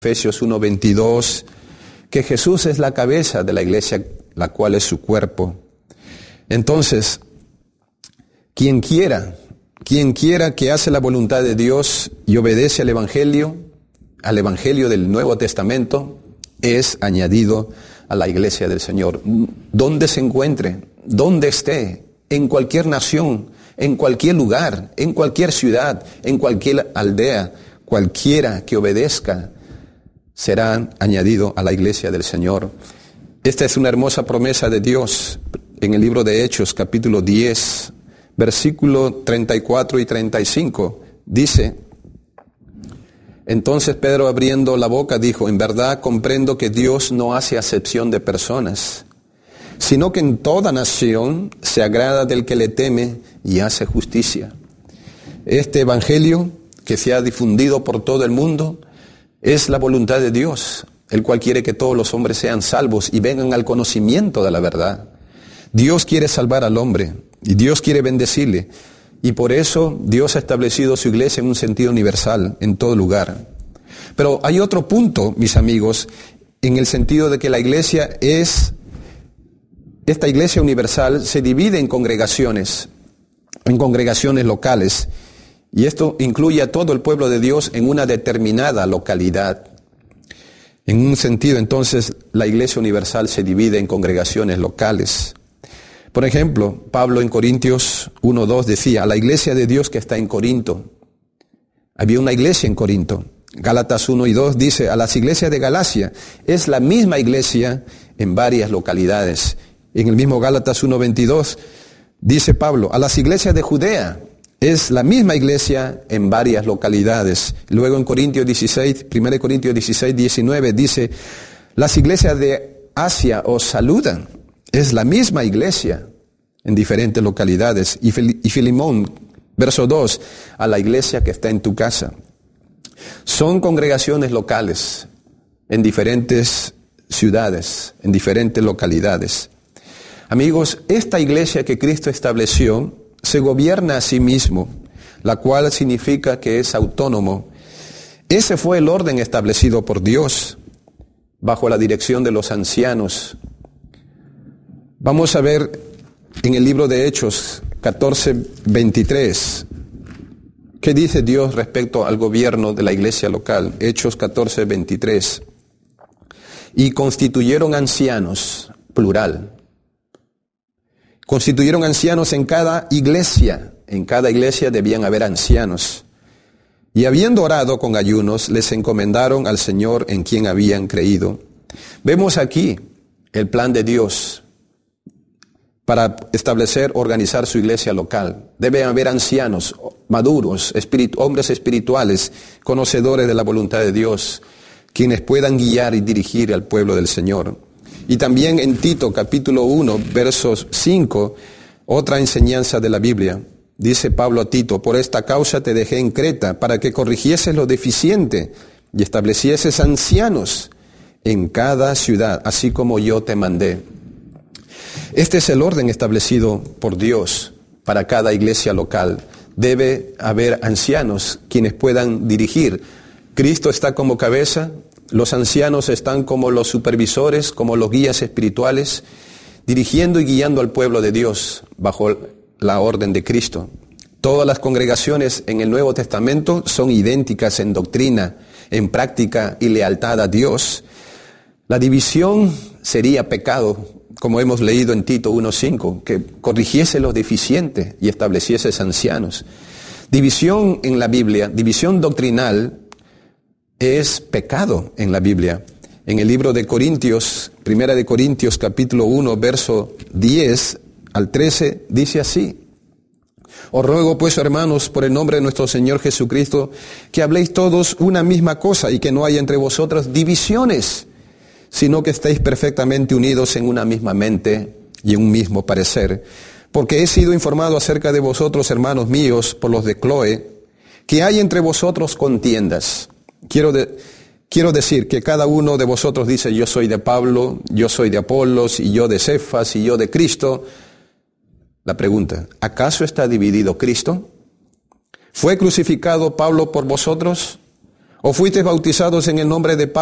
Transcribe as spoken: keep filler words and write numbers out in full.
Efesios uno veintidós, que Jesús es la cabeza de la iglesia, la cual es su cuerpo. Entonces, quien quiera, quien quiera que hace la voluntad de Dios y obedece al Evangelio, al Evangelio del Nuevo Testamento, es añadido a la iglesia del Señor. Donde se encuentre, donde esté, en cualquier nación, en cualquier lugar, en cualquier ciudad, en cualquier aldea, cualquiera que obedezca, será añadido a la iglesia del Señor. Esta es una hermosa promesa de Dios en el libro de Hechos, capítulo diez, versículo treinta y cuatro y treinta y cinco. Dice: entonces Pedro, abriendo la boca, dijo: en verdad comprendo que Dios no hace acepción de personas, sino que en toda nación se agrada del que le teme y hace justicia. Este evangelio que se ha difundido por todo el mundo es la voluntad de Dios, el cual quiere que todos los hombres sean salvos y vengan al conocimiento de la verdad. Dios quiere salvar al hombre y Dios quiere bendecirle, y por eso Dios ha establecido su iglesia en un sentido universal, en todo lugar. Pero hay otro punto, mis amigos, en el sentido de que la iglesia es, esta iglesia universal se divide en congregaciones, en congregaciones locales. Y esto incluye a todo el pueblo de Dios en una determinada localidad. En un sentido, entonces, la iglesia universal se divide en congregaciones locales. Por ejemplo, Pablo en Corintios uno dos decía: a la iglesia de Dios que está en Corinto. Había una iglesia en Corinto. Gálatas uno y dos dice: a las iglesias de Galacia. Es la misma iglesia en varias localidades. En el mismo Gálatas uno veintidós dice Pablo: a las iglesias de Judea. Es la misma iglesia en varias localidades. Luego en Corintios dieciséis, primera Corintios dieciséis, diecinueve dice: las iglesias de Asia os saludan. Es la misma iglesia en diferentes localidades. Y, Fil- y Filimón, verso dos, a la iglesia que está en tu casa. Son congregaciones locales en diferentes ciudades, en diferentes localidades. Amigos, esta iglesia que Cristo estableció se gobierna a sí mismo, la cual significa que es autónomo. Ese fue el orden establecido por Dios, bajo la dirección de los ancianos. Vamos a ver en el libro de Hechos catorce veintitrés, ¿qué dice Dios respecto al gobierno de la iglesia local? Hechos catorce veintitrés. Y constituyeron ancianos, plural. Constituyeron ancianos en cada iglesia. En cada iglesia debían haber ancianos. Y habiendo orado con ayunos, les encomendaron al Señor en quien habían creído. Vemos aquí el plan de Dios para establecer, organizar su iglesia local. Deben haber ancianos, maduros, espíritu, hombres espirituales, conocedores de la voluntad de Dios, quienes puedan guiar y dirigir al pueblo del Señor. Y también en Tito, capítulo uno, versos cinco, otra enseñanza de la Biblia. Dice Pablo a Tito: por esta causa te dejé en Creta, para que corrigieses lo deficiente y establecieses ancianos en cada ciudad, así como yo te mandé. Este es el orden establecido por Dios para cada iglesia local. Debe haber ancianos quienes puedan dirigir. Cristo está como cabeza. Los ancianos están como los supervisores, como los guías espirituales, dirigiendo y guiando al pueblo de Dios bajo la orden de Cristo. Todas las congregaciones en el Nuevo Testamento son idénticas en doctrina, en práctica y lealtad a Dios. La división sería pecado, como hemos leído en Tito uno cinco, que corrigiese los deficientes y estableciese ancianos. División en la Biblia, división doctrinal, es pecado en la Biblia. En el libro de Corintios, primera de Corintios, capítulo uno, verso diez al trece, dice así: os ruego pues, hermanos, por el nombre de nuestro Señor Jesucristo, que habléis todos una misma cosa y que no haya entre vosotras divisiones, sino que estéis perfectamente unidos en una misma mente y en un mismo parecer. Porque he sido informado acerca de vosotros, hermanos míos, por los de Cloe, que hay entre vosotros contiendas. Quiero, de, quiero decir que cada uno de vosotros dice: yo soy de Pablo, yo soy de Apolos, y yo de Cefas, y yo de Cristo. La pregunta: ¿acaso está dividido Cristo? ¿Fue crucificado Pablo por vosotros? ¿O fuisteis bautizados en el nombre de